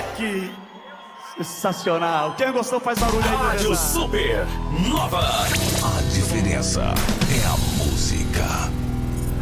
moleque! Sensacional. Quem gostou faz barulho aí. Rádio Super Nova. A diferença é a música.